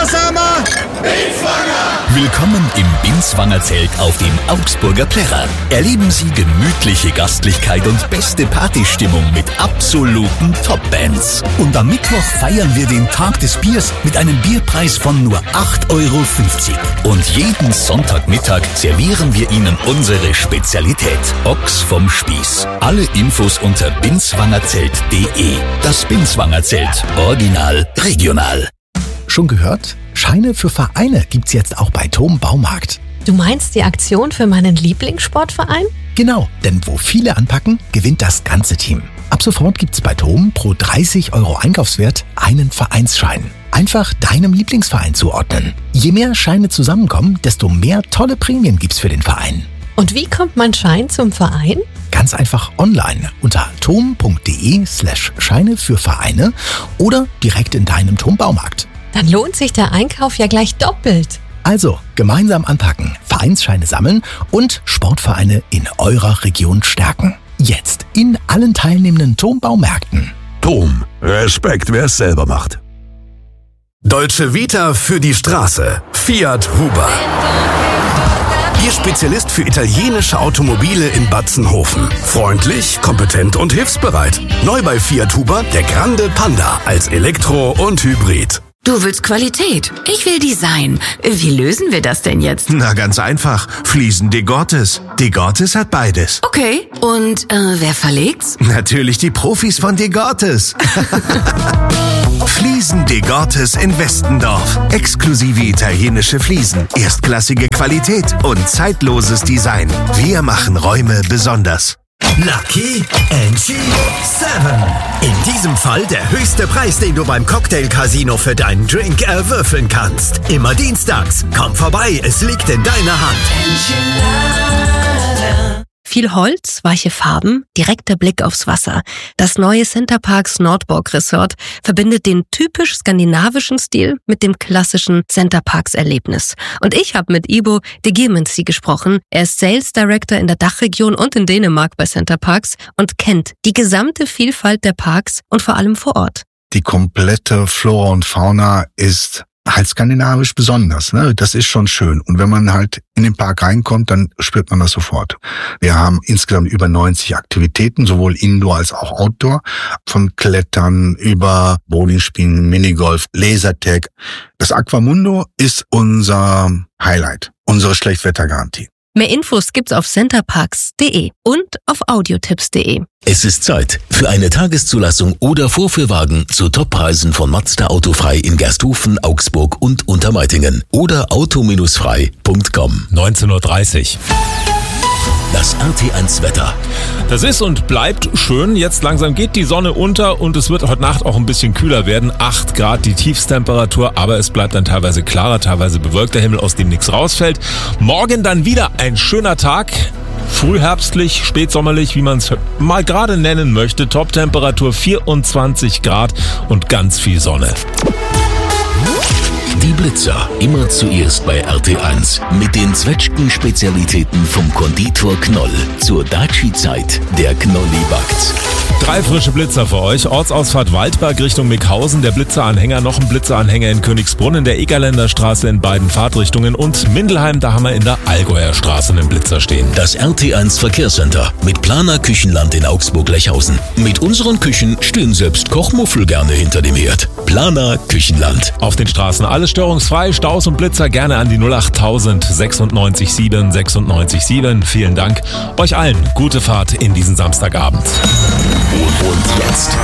Was haben wir? Willkommen im Binswanger Zelt auf dem Augsburger Plärrer. Erleben Sie gemütliche Gastlichkeit und beste Partystimmung mit absoluten Top-Bands. Und am Mittwoch feiern wir den Tag des Biers mit einem Bierpreis von nur 8,50 €. Und jeden Sonntagmittag servieren wir Ihnen unsere Spezialität: Ochs vom Spieß. Alle Infos unter binswangerzelt.de. Das Binswanger Zelt. Original, regional. Schon gehört? Scheine für Vereine gibt's jetzt auch bei TOM Baumarkt. Du meinst die Aktion für meinen Lieblingssportverein? Genau, denn wo viele anpacken, gewinnt das ganze Team. Ab sofort gibt's bei TOM pro 30 € Einkaufswert einen Vereinsschein. Einfach deinem Lieblingsverein zuordnen. Je mehr Scheine zusammenkommen, desto mehr tolle Prämien gibt's für den Verein. Und wie kommt mein Schein zum Verein? Ganz einfach online unter tom.de/Scheine für Vereine oder direkt in deinem TOM Baumarkt. Dann lohnt sich der Einkauf ja gleich doppelt. Also, gemeinsam anpacken, Vereinsscheine sammeln und Sportvereine in eurer Region stärken. Jetzt in allen teilnehmenden TOM Baumärkten. TOM. Respekt, wer es selber macht. Dolce Vita für die Straße. Fiat Huber. Ihr Spezialist für italienische Automobile in Batzenhofen. Freundlich, kompetent und hilfsbereit. Neu bei Fiat Huber der Grande Panda als Elektro und Hybrid. Du willst Qualität, ich will Design. Wie lösen wir das denn jetzt? Na, ganz einfach. Fliesen de Gortes. De Gortes hat beides. Okay, und wer verlegt's? Natürlich die Profis von de Gortes. Fliesen de Gortes in Westendorf. Exklusive italienische Fliesen, erstklassige Qualität und zeitloses Design. Wir machen Räume besonders. Lucky NG7. In diesem Fall der höchste Preis, den du beim Cocktail-Casino für deinen Drink erwürfeln kannst. Immer dienstags. Komm vorbei, es liegt in deiner Hand. Viel Holz, weiche Farben, direkter Blick aufs Wasser. Das neue Centerparks Nordborg Resort verbindet den typisch skandinavischen Stil mit dem klassischen Centerparks-Erlebnis. Und ich habe mit Ibo de Gemensi gesprochen. Er ist Sales Director in der Dachregion und in Dänemark bei Centerparks und kennt die gesamte Vielfalt der Parks und vor allem vor Ort. Die komplette Flora und Fauna ist halt skandinavisch besonders, ne? Das ist schon schön. Und wenn man halt in den Park reinkommt, dann spürt man das sofort. Wir haben insgesamt über 90 Aktivitäten, sowohl Indoor als auch Outdoor. Von Klettern über Bowlingspielen, Minigolf, Lasertag. Das Aquamundo ist unser Highlight, unsere Schlechtwettergarantie. Mehr Infos gibt's auf centerparks.de und auf audiotipps.de. Es ist Zeit für eine Tageszulassung oder Vorführwagen zu Toppreisen von Mazda Autofrei in Gersthofen, Augsburg und Untermeitingen oder auto-frei.com. 19:30 Uhr. Das RT1 Wetter. Das ist und bleibt schön. Jetzt langsam geht die Sonne unter und es wird heute Nacht auch ein bisschen kühler werden. 8 Grad die Tiefstemperatur, aber es bleibt dann teilweise klarer, teilweise bewölkter Himmel, aus dem nichts rausfällt. Morgen dann wieder ein schöner Tag. Frühherbstlich, spätsommerlich, wie man es mal gerade nennen möchte. Toptemperatur 24 Grad und ganz viel Sonne. Die Blitzer, immer zuerst bei RT1 mit den Zwetschgen-Spezialitäten vom Konditor Knoll. Zur Daci-Zeit, der Knolli backt. 3 frische Blitzer für euch. Ortsausfahrt Waldberg Richtung Mickhausen, der Blitzeranhänger, noch ein Blitzeranhänger in Königsbrunn, in der Egerländer Straße in beiden Fahrtrichtungen und Mindelheim, da haben wir in der Allgäuer Straße einen Blitzer stehen. Das RT1 Verkehrscenter mit Planer Küchenland in Augsburg-Lechhausen. Mit unseren Küchen stehen selbst Kochmuffel gerne hinter dem Herd. Planer Küchenland. Auf den Straßen alles störungsfrei, Staus und Blitzer gerne an die 08000 96 7 96 7. Vielen Dank. Euch allen gute Fahrt in diesen Samstagabend. Und jetzt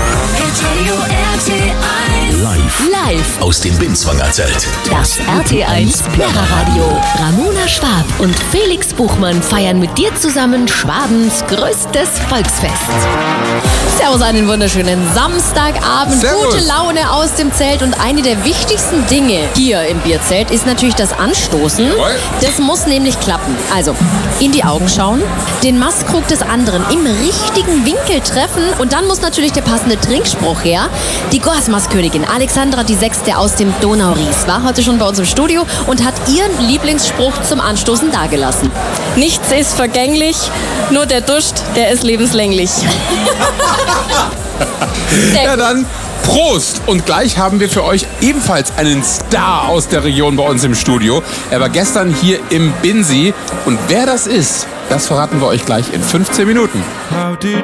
live aus dem Binswanger Zelt. Das RT1 Plärrer-Radio. Ramona Schwab und Felix Buchmann feiern mit dir zusammen Schwabens größtes Volksfest. Servus, einen wunderschönen Samstagabend. Servus. Gute Laune aus dem Zelt und eine der wichtigsten Dinge hier im Bierzelt ist natürlich das Anstoßen. Jawohl. Das muss nämlich klappen. Also, in die Augen schauen, den Maßkrug des anderen im richtigen Winkel treffen und dann muss natürlich der passende Trinkspruch her. Die Gorsmaß-Königin Alexandra die Sechste aus dem Donauries war heute schon bei uns im Studio und hat ihren Lieblingsspruch zum Anstoßen dargelassen. Nichts ist vergänglich, nur der Durst, der ist lebenslänglich. Ja, dann Prost! Und gleich haben wir für euch ebenfalls einen Star aus der Region bei uns im Studio. Er war gestern hier im Binsi. Und wer das ist, das verraten wir euch gleich in 15 Minuten.